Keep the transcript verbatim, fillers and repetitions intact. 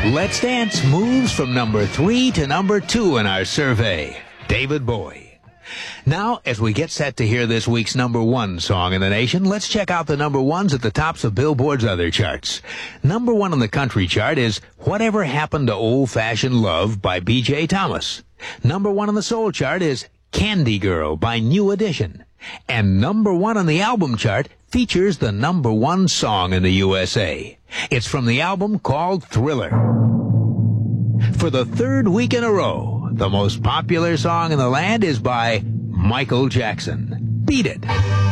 Let's Dance moves from number three to number two in our survey. David Bowie. Now, as we get set to hear this week's number one song in the nation, let's check out the number ones at the tops of Billboard's other charts. Number one on the country chart is Whatever Happened to Old-Fashioned Love by B J Thomas. Number one on the soul chart is Candy Girl by New Edition. And number one on the album chart features the number one song in the U S A. It's from the album called Thriller. For the third week in a row, the most popular song in the land is by Michael Jackson. Beat It.